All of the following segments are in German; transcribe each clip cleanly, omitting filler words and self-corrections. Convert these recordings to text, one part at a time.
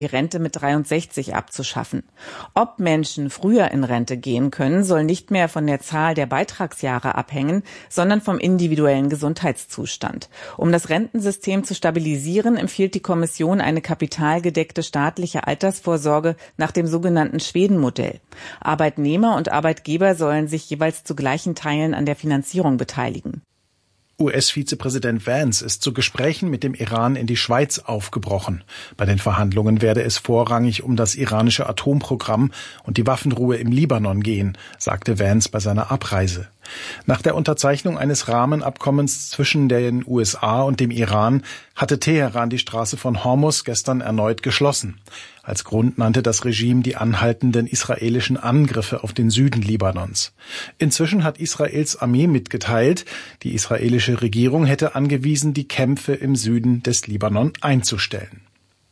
die Rente mit 63 abzuschaffen. Ob Menschen früher in Rente gehen können, soll nicht mehr von der Zahl der Beitragsjahre abhängen, sondern vom individuellen Gesundheitszustand. Um das Rentensystem zu stabilisieren, empfiehlt die Kommission eine kapitalgedeckte staatliche Altersvorsorge nach dem sogenannten Schweden-Modell. Arbeitnehmer und Arbeitgeber sollen sich jeweils zu gleichen Teilen an der Finanzierung beteiligen. US-Vizepräsident Vance ist zu Gesprächen mit dem Iran in die Schweiz aufgebrochen. Bei den Verhandlungen werde es vorrangig um das iranische Atomprogramm und die Waffenruhe im Libanon gehen, sagte Vance bei seiner Abreise. Nach der Unterzeichnung eines Rahmenabkommens zwischen den USA und dem Iran hatte Teheran die Straße von Hormuz gestern erneut geschlossen. Als Grund nannte das Regime die anhaltenden israelischen Angriffe auf den Süden Libanons. Inzwischen hat Israels Armee mitgeteilt, die israelische Regierung hätte angewiesen, die Kämpfe im Süden des Libanon einzustellen.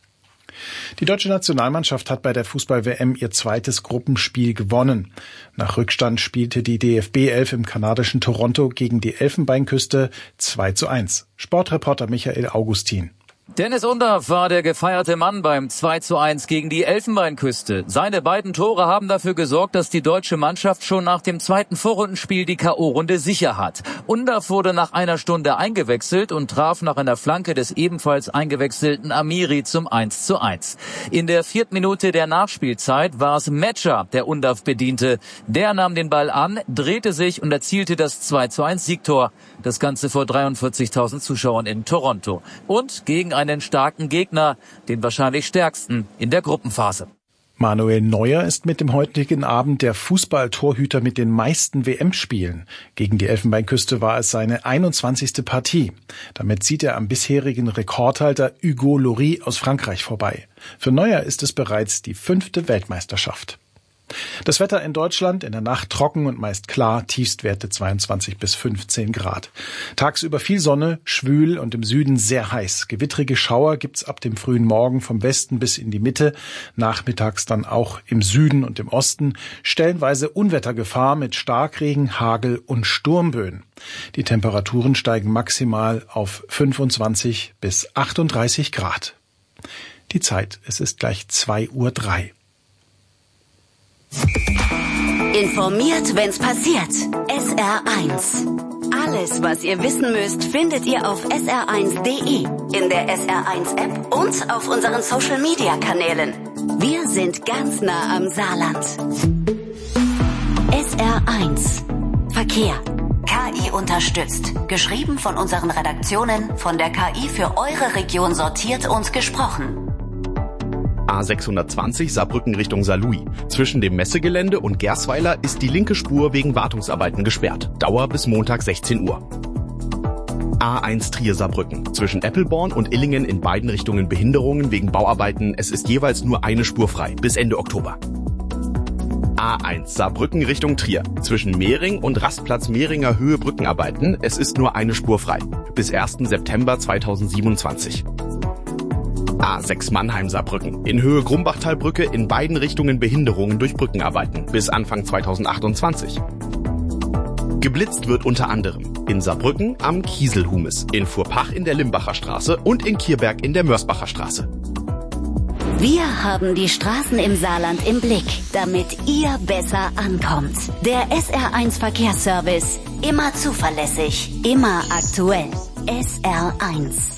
Die deutsche Nationalmannschaft hat bei der Fußball-WM ihr zweites Gruppenspiel gewonnen. Nach Rückstand spielte die DFB-11 im kanadischen Toronto gegen die Elfenbeinküste 2:1. Sportreporter Michael Augustin. Dennis Undaff war der gefeierte Mann beim 2:1 gegen die Elfenbeinküste. Seine beiden Tore haben dafür gesorgt, dass die deutsche Mannschaft schon nach dem zweiten Vorrundenspiel die K.O.-Runde sicher hat. Undaff wurde nach einer Stunde eingewechselt und traf nach einer Flanke des ebenfalls eingewechselten Amiri zum 1:1. In der 4. Minute der Nachspielzeit war es Metscher, der Undaff bediente. Der nahm den Ball an, drehte sich und erzielte das 2:1 Siegtor. Das Ganze vor 43.000 Zuschauern in Toronto. Und gegen einen starken Gegner, den wahrscheinlich stärksten in der Gruppenphase. Manuel Neuer ist mit dem heutigen Abend der Fußballtorhüter mit den meisten WM-Spielen. Gegen die Elfenbeinküste war es seine 21. Partie. Damit zieht er am bisherigen Rekordhalter Hugo Lloris aus Frankreich vorbei. Für Neuer ist es bereits die 5. Weltmeisterschaft. Das Wetter in Deutschland in der Nacht trocken und meist klar, Tiefstwerte 22 bis 15 Grad. Tagsüber viel Sonne, schwül und im Süden sehr heiß. Gewittrige Schauer gibt's ab dem frühen Morgen vom Westen bis in die Mitte, nachmittags dann auch im Süden und im Osten. Stellenweise Unwettergefahr mit Starkregen, Hagel und Sturmböen. Die Temperaturen steigen maximal auf 25 bis 38 Grad. Die Zeit, es ist gleich 2:03 Uhr. Informiert, wenn's passiert. SR1. Alles, was ihr wissen müsst, findet ihr auf sr1.de, in der SR1-App und auf unseren Social-Media-Kanälen. Wir sind ganz nah am Saarland. SR1. Verkehr. KI unterstützt. Geschrieben von unseren Redaktionen, von der KI für eure Region sortiert und gesprochen. A620 Saarbrücken Richtung Saarlouis. Zwischen dem Messegelände und Gersweiler ist die linke Spur wegen Wartungsarbeiten gesperrt. Dauer bis Montag 16 Uhr. A1 Trier Saarbrücken. Zwischen Eppelborn und Illingen in beiden Richtungen Behinderungen wegen Bauarbeiten. Es ist jeweils nur eine Spur frei bis Ende Oktober. A1 Saarbrücken Richtung Trier. Zwischen Mehring und Rastplatz Mehringer Höhe Brückenarbeiten. Es ist nur eine Spur frei bis 1. September 2027. A6 Mannheim-Saarbrücken. In Höhe Grumbachtalbrücke in beiden Richtungen Behinderungen durch Brückenarbeiten bis Anfang 2028. Geblitzt wird unter anderem in Saarbrücken am Kieselhumes, in Furpach in der Limbacher Straße und in Kierberg in der Mörsbacher Straße. Wir haben die Straßen im Saarland im Blick, damit ihr besser ankommt. Der SR1 Verkehrsservice. Immer zuverlässig, immer aktuell. SR1.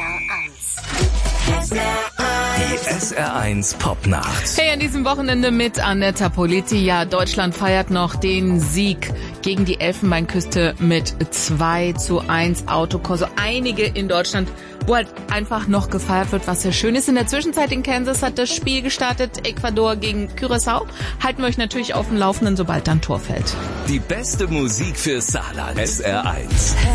Die SR1 Popnacht. Hey, an diesem Wochenende mit Annetta Politi. Ja, Deutschland feiert noch den Sieg gegen die Elfenbeinküste mit 2:1 Autokorso. Einige in Deutschland, wo halt einfach noch gefeiert wird, was sehr schön ist. In der Zwischenzeit in Kansas hat das Spiel gestartet, Ecuador gegen Curaçao. Halten wir euch natürlich auf dem Laufenden, sobald dann Tor fällt. Die beste Musik für Saarland. SR1.